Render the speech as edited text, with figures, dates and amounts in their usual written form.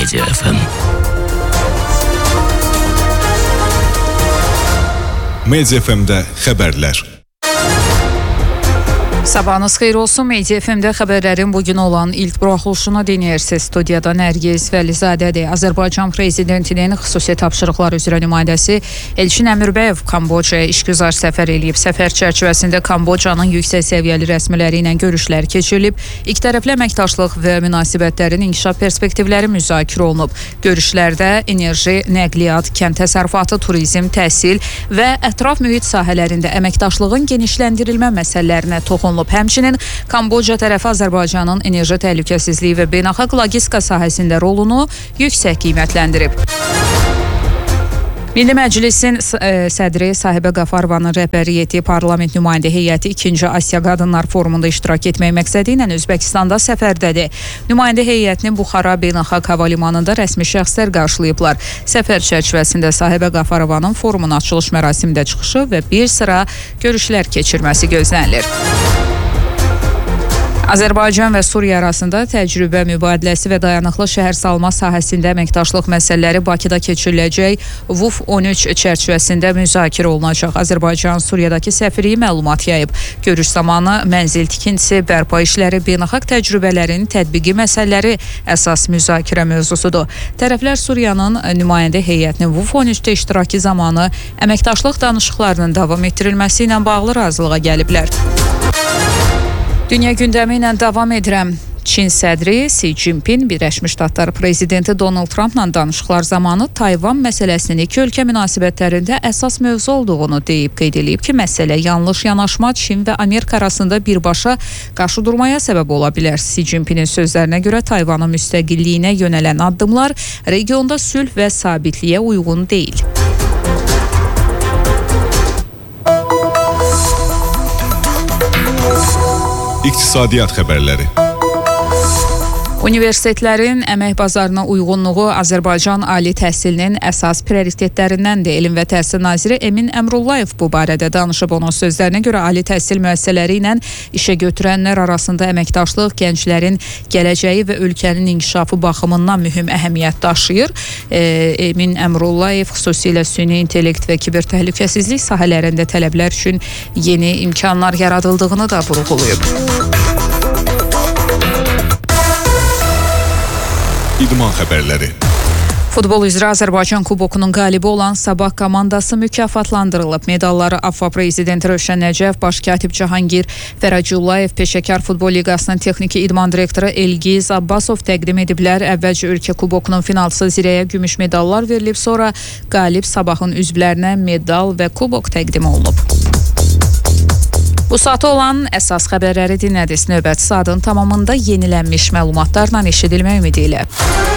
Media FM. Media FM-də xəbərlər. Sabahınız xeyir olsun. Media FM-də xəbərlərin bugün olan ilk buraxılışını dinləyirsiniz. Studiyada Nərgiz Vəlizadədir. Azərbaycan Prezidentinin xüsusi tapşırıqlar üzrə nümayəndəsi Elçin Əmirbəyev Kambodjaya işgüzar səfər eləyib. Səfər çərçivəsində Kambodjanın yüksək səviyyəli rəsmiləri ilə görüşlər keçirilib. İkitərəfli əməkdaşlıq və münasibətlərin inkişaf perspektivləri müzakirə olunub. Görüşlərdə enerji, nəqliyyat, kənd təsərrüfatı, turizm, təhsil və ətraf mühit sahələrində əməkdaşlığın genişləndirilmə məsələlərinə toxunulub. Həmçinin Kambodja tərəfi Azərbaycanın enerji təhlükəsizliyi və beynəlxalq logistika sahəsində rolunu yüksək qiymətləndirib. Milli Məclisin sədri Sahibə Qafarovanın rəhbərliyi parlament nümayəndə heyəti 2-ci Asiya Qadınlar Forumunda iştirak etmək məqsədi ilə Özbəkistanda səfərdədir. Nümayəndə heyətinin Buxara Beynəlxalq Hava Limanında rəsmi şəxslər qarşılayıblar. Səfər çərçivəsində Sahibə Qafarovanın forumun açılış mərasimində çıxışı və bir sıra görüşlər keçirməsi gözlənilir. Azərbaycan və Suriya arasında təcrübə mübadiləsi və dayanıqlı şəhər salma sahəsində əməkdaşlıq məsələləri Bakıda keçiriləcək VUF 13 çərçivəsində müzakirə olunacaq. Azərbaycan Suriyadakı səfirliyi məlumat yayıb. Görüş zamanı mənzil tikintisi, bərpa işləri, beynəlxalq təcrübələrin tətbiqi məsələləri əsas müzakirə mövzusudur. Tərəflər Suriyanın nümayəndə heyətinin VUF 13-də iştirakı zamanı əməkdaşlıq danışıqlarının davam etdirilməsi ilə bağlı razılığa gəliblər. Dünya gündəmi ilə davam edirəm. Çin sədri Xi Jinping Birləşmiş Ştatlar prezidenti Donald Trumpla danışıqlar zamanı Tayvan məsələsinin iki ölkə münasibətlərində əsas mövzu olduğunu deyib, qeyd edib ki, məsələ yanlış yanaşma Çin və Amerika arasında birbaşa qarşıdurmaya səbəb ola bilər. Xi Jinpingin sözlərinə görə Tayvanın müstəqilliyinə yönələn addımlar regionda sülh və sabitliyə uyğun deyil. İqtisadiyyat xəbərləri. Universitetlərin əmək bazarına uyğunluğu Azərbaycan ali təhsilinin əsas prioritetlərindəndir. Elm və Təhsil naziri Emin Əmrullayev bu barədə danışıb. Onun sözlərinə görə ali təhsil müəssisələri ilə işə götürənlər arasında əməkdaşlıq gənclərin gələcəyi və ölkənin inkişafı baxımından mühüm əhəmiyyət daşıyır. Emin Əmrullayev xüsusilə süni intellekt və kiber təhlükəsizlik sahələrində tələblər üçün yeni imkanlar yaradıldığını da vurğulayıb. İdman xəbərləri. Futbol üzrə Azərbaycan Kubokunun qalibi olan Sabah komandası mükafatlandırılıb. Medalları AFFA prezidenti Rövşən Nəcəf, baş katib Cahangir Fərəcullayev, Peşəkar Futbol Liqasının texniki idman direktoru Elgiz Abbasov təqdim ediblər. Əvvəlcə ölkə kubokunun finalçısı Zirəyə gümüş medallar verilib, sonra qalib Sabahın üzvlərinə medal və kubok təqdim olunub. Bu saata olan əsas xəbərləri dinlədiniz. Növbəti saatın tamamında yenilənmiş məlumatlarla eşidilmək ümidi ilə.